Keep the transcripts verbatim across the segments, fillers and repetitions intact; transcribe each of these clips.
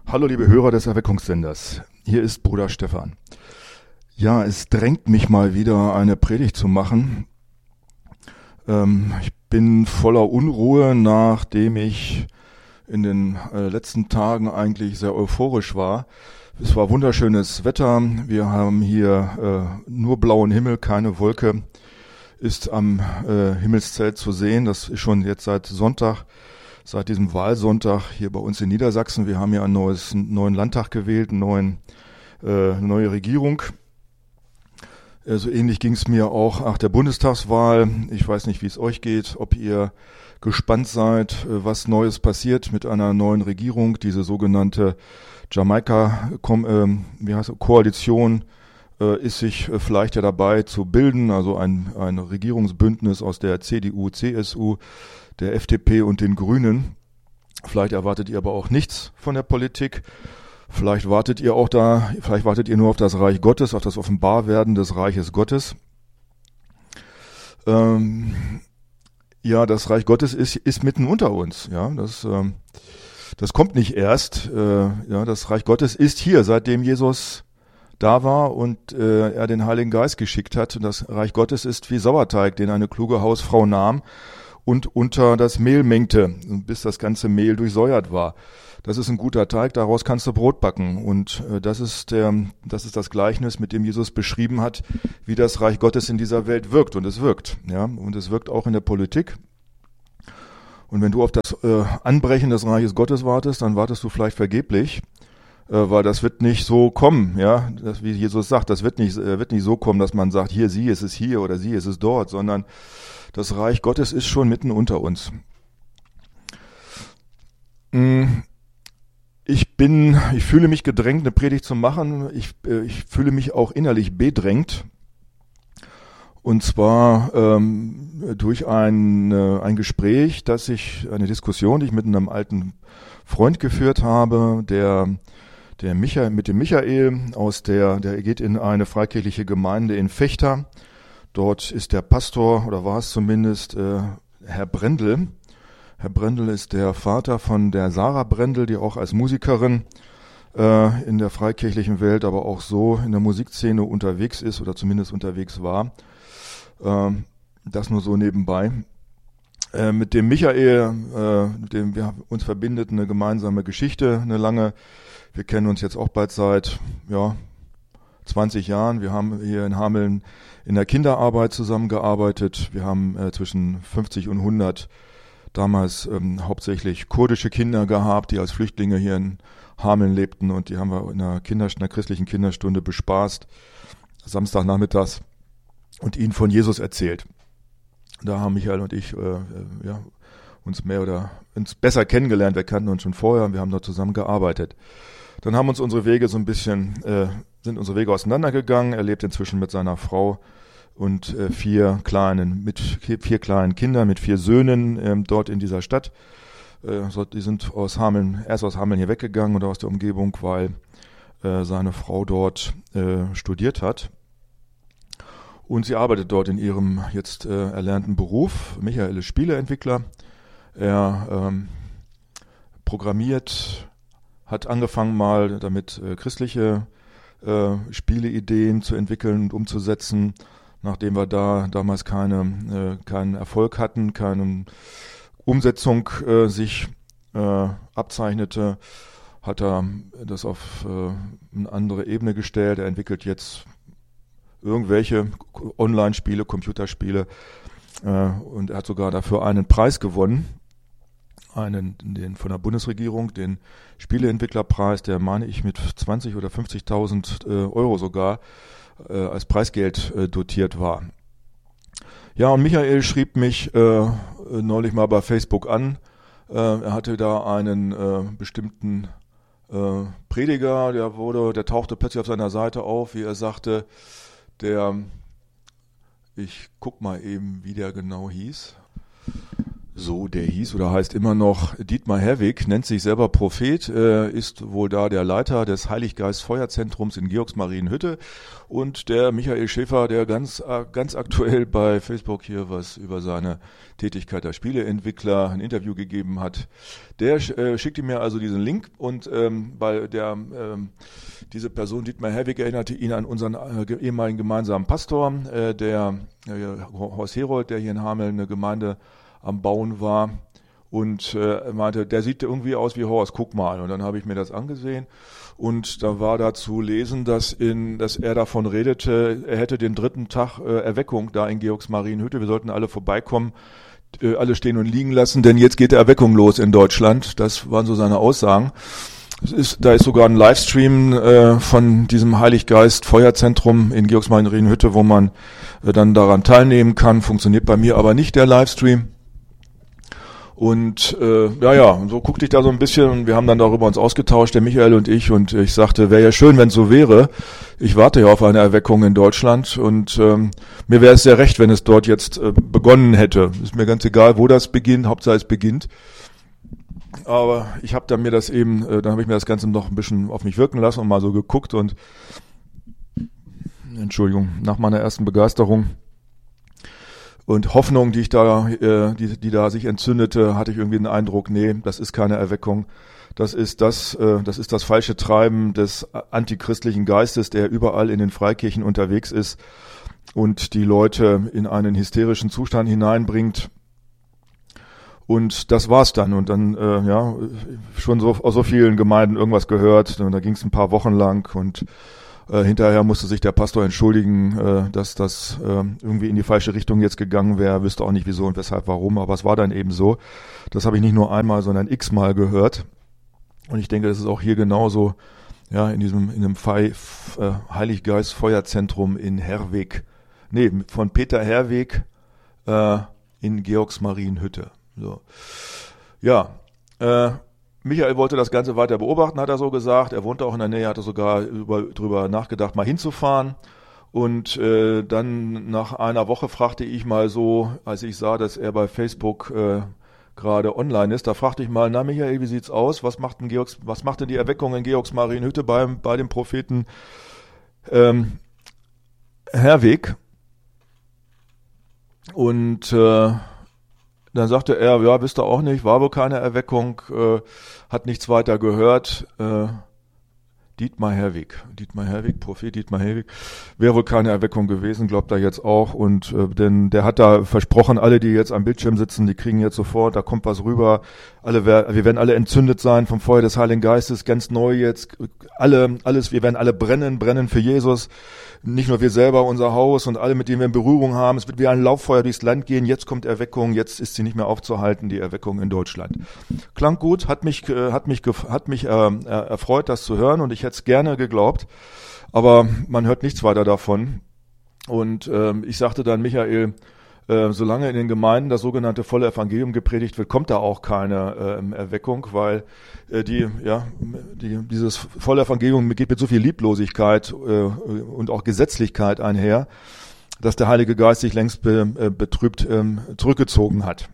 Hallo liebe Hörer des Erweckungssenders, hier ist Bruder Stefan. Ja, es drängt mich mal wieder eine Predigt zu machen. Ähm, ich bin voller Unruhe, nachdem ich in den äh, letzten Tagen eigentlich sehr euphorisch war. Es war wunderschönes Wetter, wir haben hier äh, nur blauen Himmel, keine Wolke ist am äh, Himmelszelt zu sehen. Das ist schon jetzt seit Sonntag, seit diesem Wahlsonntag hier bei uns in Niedersachsen. Wir haben ja ein neues, einen neuen Landtag gewählt, einen neuen, äh, eine neue Regierung. Äh, so ähnlich ging es mir auch nach der Bundestagswahl. Ich weiß nicht, wie es euch geht, ob ihr gespannt seid, äh, was Neues passiert mit einer neuen Regierung, diese sogenannte Jamaika-Koalition. Äh, ist sich äh, vielleicht ja dabei zu bilden, also ein, ein Regierungsbündnis aus der C D U, C S U, der F D P und den Grünen. Vielleicht erwartet ihr aber auch nichts von der Politik. Vielleicht wartet ihr auch da, vielleicht wartet ihr nur auf das Reich Gottes, auf das Offenbarwerden des Reiches Gottes. Ähm, ja, das Reich Gottes ist, ist mitten unter uns. Ja, das, ähm, das kommt nicht erst. Äh, ja, das Reich Gottes ist hier, seitdem Jesus da war und äh, er den Heiligen Geist geschickt hat. Und das Reich Gottes ist wie Sauerteig, den eine kluge Hausfrau nahm und unter das Mehl mengte, bis das ganze Mehl durchsäuert war. Das ist ein guter Teig, daraus kannst du Brot backen. Und äh, das ist der, das ist das Gleichnis, mit dem Jesus beschrieben hat, wie das Reich Gottes in dieser Welt wirkt. Und es wirkt, ja, und es wirkt auch in der Politik. Und wenn du auf das äh, Anbrechen des Reiches Gottes wartest, dann wartest du vielleicht vergeblich. Äh, weil das wird nicht so kommen, ja, das, wie Jesus sagt, das wird nicht, äh, wird nicht so kommen, dass man sagt, hier, sie, es ist hier oder sie, es ist dort, sondern das Reich Gottes ist schon mitten unter uns. Ich bin, ich fühle mich gedrängt, eine Predigt zu machen. Ich, äh, ich fühle mich auch innerlich bedrängt. Und zwar ähm, durch ein, äh, ein Gespräch, das ich, eine Diskussion, die ich mit einem alten Freund geführt habe, der Der Michael, mit dem Michael aus der, der geht in eine freikirchliche Gemeinde in Vechta. Dort ist der Pastor, oder war es zumindest, äh, Herr Brendel. Herr Brendel ist der Vater von der Sarah Brendel, die auch als Musikerin äh, in der freikirchlichen Welt, aber auch so in der Musikszene unterwegs ist oder zumindest unterwegs war. Äh, das nur so nebenbei. Äh, mit dem Michael, äh, mit dem wir uns verbindet eine gemeinsame Geschichte, eine lange. Wir kennen uns jetzt auch bald seit ja, zwanzig Jahren. Wir haben hier in Hameln in der Kinderarbeit zusammengearbeitet. Wir haben äh, zwischen fünfzig und hundert damals ähm, hauptsächlich kurdische Kinder gehabt, die als Flüchtlinge hier in Hameln lebten. Und die haben wir in einer, Kinder, in einer christlichen Kinderstunde bespaßt, Samstagnachmittags, und ihnen von Jesus erzählt. Da haben Michael und ich äh, ja, uns mehr oder uns besser kennengelernt. Wir kannten uns schon vorher und wir haben dort zusammen gearbeitet. Dann haben uns unsere Wege so ein bisschen, äh, sind unsere Wege auseinandergegangen. Er lebt inzwischen mit seiner Frau und äh, vier kleinen, mit vier kleinen Kindern, mit vier Söhnen ähm, dort in dieser Stadt. Äh, so, die sind aus Hameln, erst aus Hameln hier weggegangen oder aus der Umgebung, weil äh, seine Frau dort äh, studiert hat. Und sie arbeitet dort in ihrem jetzt äh, erlernten Beruf. Michael ist Spieleentwickler. Er ähm, programmiert, hat angefangen mal damit äh, christliche äh, Spieleideen zu entwickeln und umzusetzen. Nachdem wir da damals keine, äh, keinen Erfolg hatten, keine Umsetzung äh, sich äh, abzeichnete, hat er das auf äh, eine andere Ebene gestellt. Er entwickelt jetzt irgendwelche Online-Spiele, Computerspiele äh, und er hat sogar dafür einen Preis gewonnen. Einen, den von der Bundesregierung, den Spieleentwicklerpreis, der, meine ich, mit zwanzig oder fünfzigtausend äh, Euro sogar äh, als Preisgeld äh, dotiert war. Ja, und Michael schrieb mich äh, neulich mal bei Facebook an. Äh, er hatte da einen äh, bestimmten äh, Prediger, der wurde, der tauchte plötzlich auf seiner Seite auf, wie er sagte, der, ich guck mal eben, wie der genau hieß. So, der hieß oder heißt immer noch Dietmar Herwig, nennt sich selber Prophet, äh, ist wohl da der Leiter des Heiliggeist-Feuerzentrums in Georgsmarienhütte und der Michael Schäfer, der ganz äh, ganz aktuell bei Facebook hier was über seine Tätigkeit als Spieleentwickler ein Interview gegeben hat. Der äh, schickte mir also diesen Link und ähm, bei der ähm, diese Person Dietmar Herwig erinnerte ihn an unseren äh, ehemaligen gemeinsamen Pastor, äh, der äh, Horst Herold, der hier in Hameln eine Gemeinde am Bauen war und äh, meinte, der sieht irgendwie aus wie Horst, guck mal. Und dann habe ich mir das angesehen und da war da zu lesen, dass, in, dass er davon redete, er hätte den dritten Tag äh, Erweckung da in Georgsmarienhütte, wir sollten alle vorbeikommen, äh, alle stehen und liegen lassen, denn jetzt geht die Erweckung los in Deutschland. Das waren so seine Aussagen. Es ist, da ist sogar ein Livestream äh, von diesem Heiliggeist-Feuerzentrum in Georgsmarienhütte, wo man äh, dann daran teilnehmen kann, funktioniert bei mir aber nicht der Livestream. Und äh, ja, ja, und so guckte ich da so ein bisschen und wir haben dann darüber uns ausgetauscht, der Michael und ich, und ich sagte, wäre ja schön, wenn es so wäre. Ich warte ja auf eine Erweckung in Deutschland und ähm, mir wäre es sehr recht, wenn es dort jetzt äh, begonnen hätte. Ist mir ganz egal, wo das beginnt, Hauptsache es beginnt. Aber ich habe dann mir das eben, äh, dann habe ich mir das Ganze noch ein bisschen auf mich wirken lassen und mal so geguckt und Entschuldigung, nach meiner ersten Begeisterung und Hoffnung, die ich da, äh, die, die da sich entzündete, hatte ich irgendwie den Eindruck, nee, das ist keine Erweckung. Das ist das, äh, das ist das falsche Treiben des antichristlichen Geistes, der überall in den Freikirchen unterwegs ist und die Leute in einen hysterischen Zustand hineinbringt. Und das war's dann. Und dann, äh, ja, schon so aus so vielen Gemeinden irgendwas gehört. Und da ging es ein paar Wochen lang und Äh, hinterher musste sich der Pastor entschuldigen, äh, dass das äh, irgendwie in die falsche Richtung jetzt gegangen wäre. Wüsste auch nicht wieso und weshalb, warum, aber es war dann eben so. Das habe ich nicht nur einmal, sondern x-mal gehört. Und ich denke, das ist auch hier genauso, ja, in diesem in dem Fe- F- äh, Heiliggeist-Feuerzentrum in Herweg. Nee, von Peter Herweg äh, in Georgsmarienhütte. So. Ja, äh, Michael wollte das Ganze weiter beobachten, hat er so gesagt. Er wohnte auch in der Nähe, hatte sogar über, drüber nachgedacht, mal hinzufahren. Und äh, dann nach einer Woche fragte ich mal so, als ich sah, dass er bei Facebook äh, gerade online ist, da fragte ich mal, na Michael, wie sieht's aus? Was macht denn, Georgs, was macht denn die Erweckung in Georgsmarienhütte beim, bei dem Propheten ähm, Herweg? Und äh, dann sagte er, ja, wisst ihr auch nicht, war wohl keine Erweckung, äh, hat nichts weiter gehört. Äh, Dietmar Herwig, Dietmar Herwig, Prophet Dietmar Herwig, wäre wohl keine Erweckung gewesen, glaubt er jetzt auch. Und äh, denn der hat da versprochen, alle, die jetzt am Bildschirm sitzen, die kriegen jetzt sofort, da kommt was rüber. Alle, wir werden alle entzündet sein vom Feuer des Heiligen Geistes, ganz neu jetzt. Alle, alles, wir werden alle brennen, brennen für Jesus. Nicht nur wir selber, unser Haus und alle, mit denen wir in Berührung haben. Es wird wie ein Lauffeuer durchs Land gehen. Jetzt kommt Erweckung. Jetzt ist sie nicht mehr aufzuhalten, die Erweckung in Deutschland. Klang gut, hat mich, äh, hat mich, hat mich äh, erfreut, das zu hören. Und ich hätte es gerne geglaubt. Aber man hört nichts weiter davon. Und ähm, ich sagte dann, Michael, äh, solange in den Gemeinden das sogenannte volle Evangelium gepredigt wird, kommt da auch keine äh, Erweckung, weil äh, die, ja, die, dieses volle Evangelium geht mit so viel Lieblosigkeit äh, und auch Gesetzlichkeit einher, dass der Heilige Geist sich längst be, äh, betrübt ähm, zurückgezogen hat.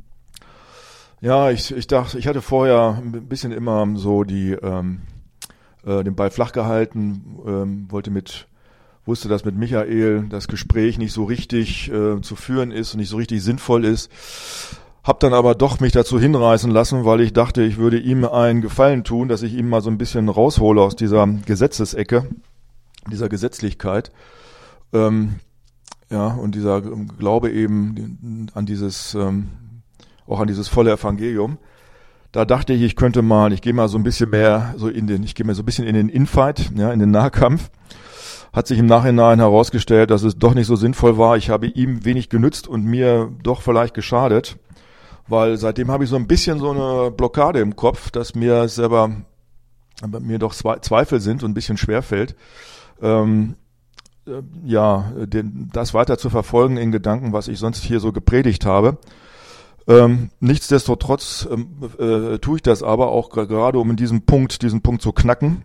Ja, ich, ich dachte, ich hatte vorher ein bisschen immer so die ähm, äh, den Ball flach gehalten, ähm, wollte mit wusste, dass mit Michael das Gespräch nicht so richtig äh, zu führen ist und nicht so richtig sinnvoll ist. Hab dann aber doch mich dazu hinreißen lassen, weil ich dachte, ich würde ihm einen Gefallen tun, dass ich ihm mal so ein bisschen raushole aus dieser Gesetzesecke, dieser Gesetzlichkeit. Ähm, ja, und dieser Glaube eben an dieses, ähm, auch an dieses volle Evangelium. Da dachte ich, ich könnte mal, ich gehe mal so ein bisschen mehr so in den, ich gehe mal so ein bisschen in den Infight, ja, in den Nahkampf. Hat sich im Nachhinein herausgestellt, dass es doch nicht so sinnvoll war. Ich habe ihm wenig genützt und mir doch vielleicht geschadet, weil seitdem habe ich so ein bisschen so eine Blockade im Kopf, dass mir selber, mir doch Zweifel sind und ein bisschen schwerfällt, ähm, äh, ja, den, das weiter zu verfolgen in Gedanken, was ich sonst hier so gepredigt habe. Ähm, nichtsdestotrotz ähm, äh, tue ich das aber auch gerade, um in diesem Punkt, diesen Punkt zu knacken.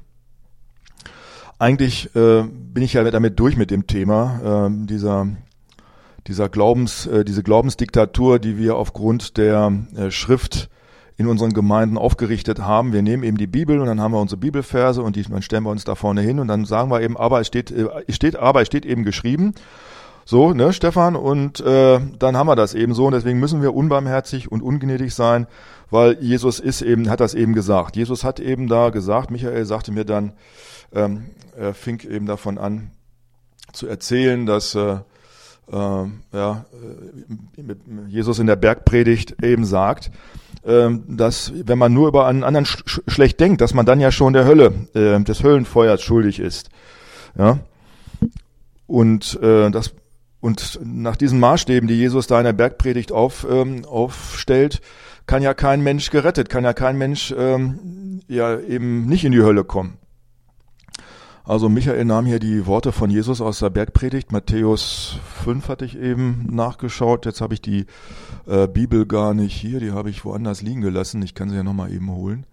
Eigentlich äh, bin ich ja damit durch mit dem Thema, äh, dieser dieser Glaubens, äh, diese Glaubensdiktatur, die wir aufgrund der äh, Schrift in unseren Gemeinden aufgerichtet haben. Wir nehmen eben die Bibel und dann haben wir unsere Bibelverse und die, dann stellen wir uns da vorne hin und dann sagen wir eben, aber es steht, äh, es steht, aber es steht eben geschrieben. So, ne, Stefan, und äh, dann haben wir das eben so und deswegen müssen wir unbarmherzig und ungnädig sein, weil Jesus ist eben, hat das eben gesagt. Jesus hat eben da gesagt, Michael sagte mir dann, ähm, er fing eben davon an zu erzählen, dass äh, äh, ja, Jesus in der Bergpredigt eben sagt, äh, dass wenn man nur über einen anderen sch- schlecht denkt, dass man dann ja schon der Hölle, äh, des Höllenfeuers schuldig ist. Ja, und äh, das Und nach diesen Maßstäben, die Jesus da in der Bergpredigt auf, ähm, aufstellt, kann ja kein Mensch gerettet, kann ja kein Mensch ähm, ja eben nicht in die Hölle kommen. Also Michael nahm hier die Worte von Jesus aus der Bergpredigt, Matthäus fünf hatte ich eben nachgeschaut, jetzt habe ich die äh, Bibel gar nicht hier, die habe ich woanders liegen gelassen, ich kann sie ja nochmal eben holen.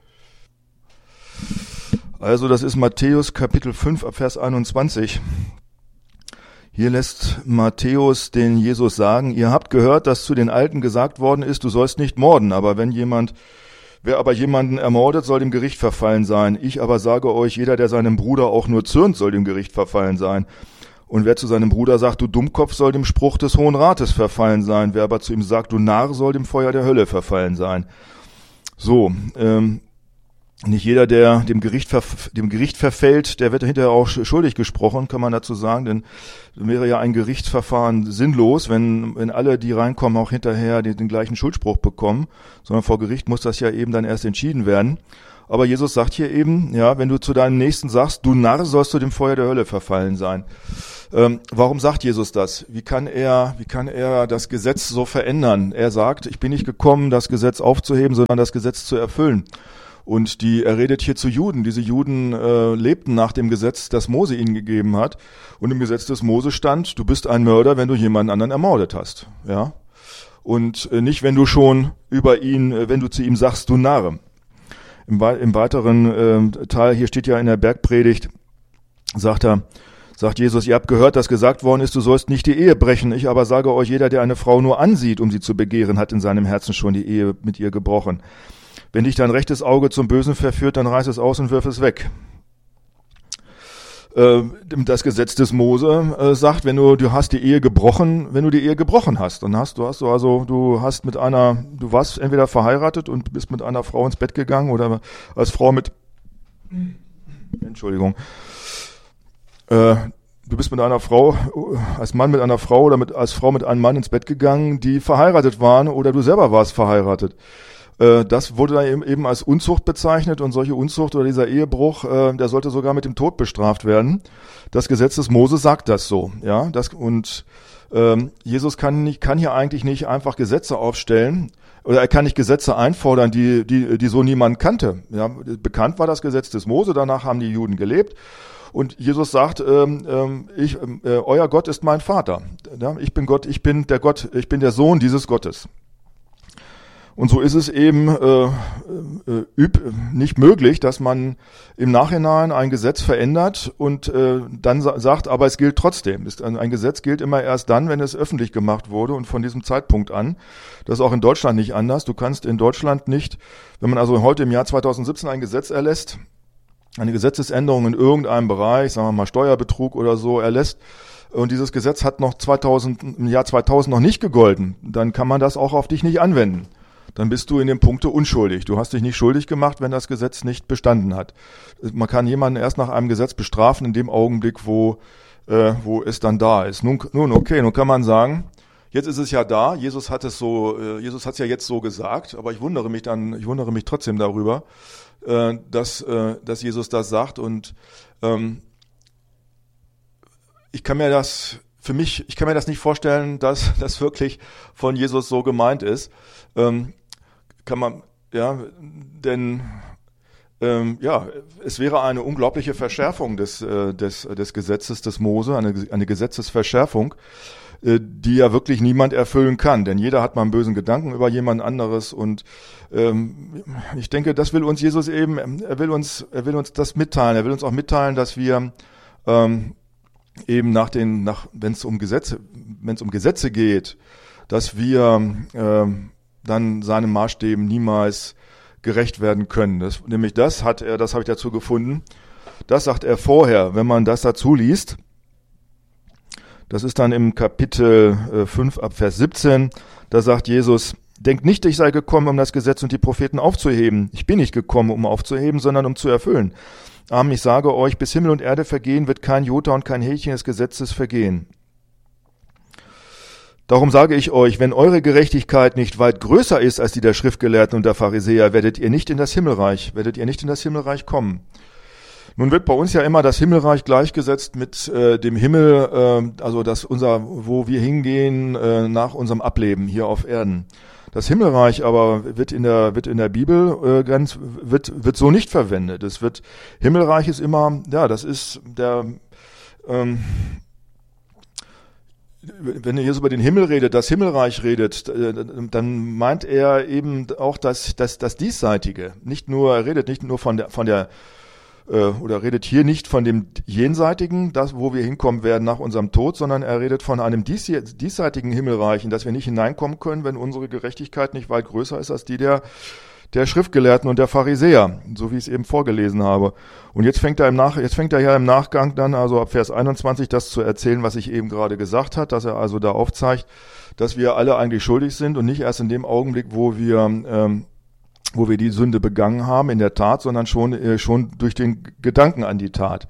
Also das ist Matthäus Kapitel fünf, Vers einundzwanzig. Hier lässt Matthäus den Jesus sagen, ihr habt gehört, dass zu den Alten gesagt worden ist, du sollst nicht morden, aber wenn jemand, wer aber jemanden ermordet, soll dem Gericht verfallen sein. Ich aber sage euch, jeder, der seinem Bruder auch nur zürnt, soll dem Gericht verfallen sein. Und wer zu seinem Bruder sagt, du Dummkopf, soll dem Spruch des Hohen Rates verfallen sein. Wer aber zu ihm sagt, du Narr, soll dem Feuer der Hölle verfallen sein. So, ähm, nicht jeder, der dem Gericht, verf- dem Gericht verfällt, der wird hinterher auch schuldig gesprochen, kann man dazu sagen, denn wäre ja ein Gerichtsverfahren sinnlos, wenn, wenn alle, die reinkommen, auch hinterher den, den gleichen Schuldspruch bekommen, sondern vor Gericht muss das ja eben dann erst entschieden werden. Aber Jesus sagt hier eben, ja, wenn du zu deinem Nächsten sagst, du Narr, sollst du dem Feuer der Hölle verfallen sein. Ähm, warum sagt Jesus das? Wie kann er, wie kann er das Gesetz so verändern? Er sagt, ich bin nicht gekommen, das Gesetz aufzuheben, sondern das Gesetz zu erfüllen. Und die, er redet hier zu Juden. Diese Juden äh, lebten nach dem Gesetz, das Mose ihnen gegeben hat. Und im Gesetz des Mose stand, du bist ein Mörder, wenn du jemanden anderen ermordet hast. Ja. Und äh, nicht, wenn du schon über ihn, äh, wenn du zu ihm sagst, du Narr. Im, im weiteren äh, Teil, hier steht ja in der Bergpredigt, sagt er, sagt Jesus, ihr habt gehört, dass gesagt worden ist, du sollst nicht die Ehe brechen. Ich aber sage euch, jeder, der eine Frau nur ansieht, um sie zu begehren, hat in seinem Herzen schon die Ehe mit ihr gebrochen. Wenn dich dein rechtes Auge zum Bösen verführt, dann reiß es aus und wirf es weg. Äh, das Gesetz des Mose äh, sagt, wenn du, du hast die Ehe gebrochen, wenn du die Ehe gebrochen hast, dann hast du hast du also, du hast mit einer, du warst entweder verheiratet und bist mit einer Frau ins Bett gegangen oder als Frau mit, Entschuldigung, äh, du bist mit einer Frau, als Mann mit einer Frau oder mit, als Frau mit einem Mann ins Bett gegangen, die verheiratet waren oder du selber warst verheiratet. Das wurde dann eben als Unzucht bezeichnet und solche Unzucht oder dieser Ehebruch, der sollte sogar mit dem Tod bestraft werden. Das Gesetz des Mose sagt das so, ja. Das, und ähm, Jesus kann nicht, kann hier eigentlich nicht einfach Gesetze aufstellen oder er kann nicht Gesetze einfordern, die die die so niemand kannte. Ja, bekannt war das Gesetz des Mose, danach haben die Juden gelebt. Und Jesus sagt, ähm, ähm, ich, äh, euer Gott ist mein Vater. Ja, ich bin Gott, ich bin der Gott, ich bin der Sohn dieses Gottes. Und so ist es eben äh, äh, üb, nicht möglich, dass man im Nachhinein ein Gesetz verändert und äh, dann sa- sagt, aber es gilt trotzdem. Ist ein, ein Gesetz gilt immer erst dann, wenn es öffentlich gemacht wurde und von diesem Zeitpunkt an. Das ist auch in Deutschland nicht anders. Du kannst in Deutschland nicht, wenn man also heute im Jahr zweitausendsiebzehn ein Gesetz erlässt, eine Gesetzesänderung in irgendeinem Bereich, sagen wir mal Steuerbetrug oder so, erlässt, und dieses Gesetz hat noch zweitausend, im Jahr zweitausend noch nicht gegolten, dann kann man das auch auf dich nicht anwenden. Dann bist du in dem Punkte unschuldig. Du hast dich nicht schuldig gemacht, wenn das Gesetz nicht bestanden hat. Man kann jemanden erst nach einem Gesetz bestrafen in dem Augenblick, wo äh, wo es dann da ist. Nun, nun okay, nun kann man sagen, jetzt ist es ja da. Jesus hat es so, äh, Jesus hat es ja jetzt so gesagt. Aber ich wundere mich dann, ich wundere mich trotzdem darüber, äh, dass äh, dass Jesus das sagt. Und ähm, ich kann mir das für mich, ich kann mir das nicht vorstellen, dass das wirklich von Jesus so gemeint ist. Ähm, kann man, ja, denn ähm, ja, es wäre eine unglaubliche Verschärfung des äh, des des Gesetzes des Mose, eine eine Gesetzesverschärfung, äh, die ja wirklich niemand erfüllen kann, denn jeder hat mal einen bösen Gedanken über jemand anderes und ähm, ich denke, das will uns Jesus eben, er will uns, er will uns das mitteilen, er will uns auch mitteilen, dass wir ähm, eben nach den, nach, wenn es um Gesetze, wenn es um Gesetze geht, dass wir äh, dann seinen Maßstäben niemals gerecht werden können. Das, nämlich das hat er, das habe ich dazu gefunden. Das sagt er vorher, wenn man das dazu liest. Das ist dann im Kapitel äh, fünf ab Vers siebzehn. Da sagt Jesus: Denkt nicht, ich sei gekommen, um das Gesetz und die Propheten aufzuheben. Ich bin nicht gekommen, um aufzuheben, sondern um zu erfüllen. Amen, ich sage euch, bis Himmel und Erde vergehen, wird kein Jota und kein Häkchen des Gesetzes vergehen. Darum sage ich euch, wenn eure Gerechtigkeit nicht weit größer ist als die der Schriftgelehrten und der Pharisäer, werdet ihr nicht in das Himmelreich, werdet ihr nicht in das Himmelreich kommen. Nun wird bei uns ja immer das Himmelreich gleichgesetzt mit äh, dem Himmel, äh, also das unser, wo wir hingehen äh, nach unserem Ableben hier auf Erden. Das Himmelreich aber wird in der wird in der Bibel äh, ganz wird wird so nicht verwendet. Es wird Himmelreich ist immer, ja, das ist der ähm, wenn Jesus über den Himmel redet, das Himmelreich redet, dann meint er eben auch das das das Diesseitige. Nicht nur er redet nicht nur von der von der oder redet hier nicht von dem Jenseitigen, das, wo wir hinkommen werden nach unserem Tod, sondern er redet von einem diesseitigen Himmelreich, in das wir nicht hineinkommen können, wenn unsere Gerechtigkeit nicht weit größer ist als die der, der Schriftgelehrten und der Pharisäer, so wie ich es eben vorgelesen habe. Und jetzt fängt er im Nach, jetzt fängt er ja im Nachgang dann, also ab Vers einundzwanzig, das zu erzählen, was ich eben gerade gesagt hat, dass er also da aufzeigt, dass wir alle eigentlich schuldig sind und nicht erst in dem Augenblick, wo wir, ähm, wo wir die Sünde begangen haben in der Tat, sondern schon äh, schon durch den Gedanken an die Tat.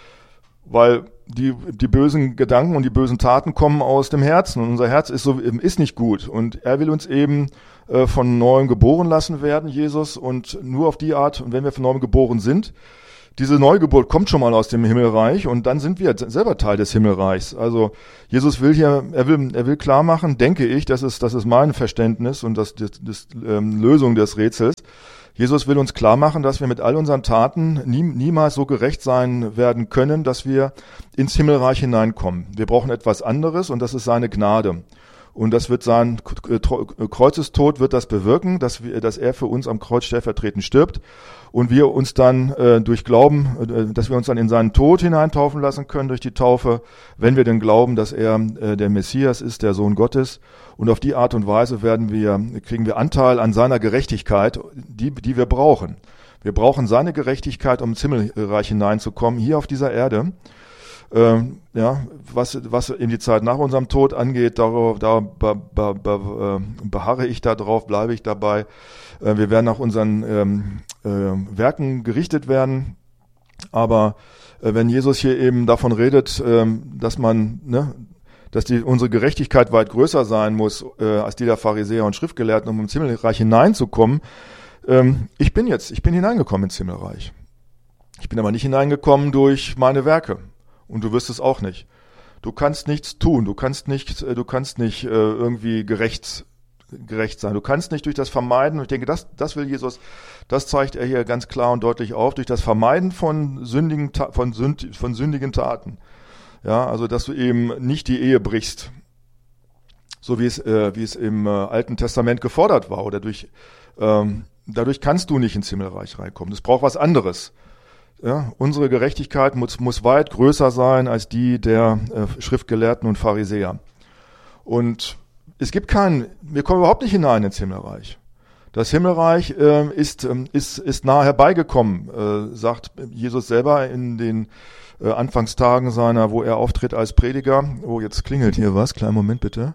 Weil die die bösen Gedanken und die bösen Taten kommen aus dem Herzen und unser Herz ist so ist nicht gut und er will uns eben äh, von neuem geboren lassen werden, Jesus, und nur auf die Art, und wenn wir von neuem geboren sind, diese Neugeburt kommt schon mal aus dem Himmelreich und dann sind wir selber Teil des Himmelreichs. Also Jesus will hier, er will, er will klar machen, denke ich, das ist, das ist mein Verständnis und das, das, das ähm, Lösung des Rätsels. Jesus will uns klar machen, dass wir mit all unseren Taten nie, niemals so gerecht sein werden können, dass wir ins Himmelreich hineinkommen. Wir brauchen etwas anderes und das ist seine Gnade. Und das wird sein Kreuzestod wird das bewirken, dass wir, dass er für uns am Kreuz stellvertretend stirbt und wir uns dann äh, durch Glauben, äh, dass wir uns dann in seinen Tod hineintaufen lassen können durch die Taufe, wenn wir denn glauben, dass er äh, der Messias ist, der Sohn Gottes. Und auf die Art und Weise werden wir, kriegen wir Anteil an seiner Gerechtigkeit, die, die wir brauchen. Wir brauchen seine Gerechtigkeit, um ins Himmelreich hineinzukommen, hier auf dieser Erde. Ähm, ja, was, was in die Zeit nach unserem Tod angeht, darauf, da be, be, be, beharre ich da drauf, bleibe ich dabei. Äh, wir werden nach unseren ähm, äh, Werken gerichtet werden. Aber äh, wenn Jesus hier eben davon redet, ähm, dass man, ne, dass die, unsere Gerechtigkeit weit größer sein muss äh, als die der Pharisäer und Schriftgelehrten, um ins Himmelreich hineinzukommen. Ähm, ich bin jetzt, ich bin hineingekommen ins Himmelreich. Ich bin aber nicht hineingekommen durch meine Werke. Und du wirst es auch nicht. Du kannst nichts tun. Du kannst nicht, du kannst nicht äh, irgendwie gerecht, gerecht sein. Du kannst nicht durch das Vermeiden. Und ich denke, das, das will Jesus. Das zeigt er hier ganz klar und deutlich auf durch das Vermeiden von sündigen, von, Sünd, von sündigen Taten. Ja, also dass du eben nicht die Ehe brichst, so wie es, äh, wie es im äh, Alten Testament gefordert war. Oder durch, ähm, dadurch kannst du nicht ins Himmelreich reinkommen. Das braucht was anderes. Ja, unsere Gerechtigkeit muss, muss weit größer sein als die der äh, Schriftgelehrten und Pharisäer. Und es gibt keinen, wir kommen überhaupt nicht hinein ins Himmelreich. Das Himmelreich äh, ist, ähm, ist, ist nahe herbeigekommen, äh, sagt Jesus selber in den äh, Anfangstagen seiner, wo er auftritt als Prediger. Oh, jetzt klingelt hier was. Kleinen Moment bitte.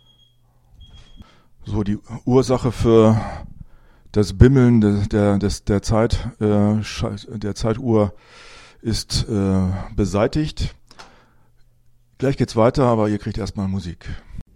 So, die Ursache für das Bimmeln der, der, des, der, Zeit, äh, der Zeituhr ist äh, beseitigt. Gleich geht's weiter, aber ihr kriegt erstmal Musik.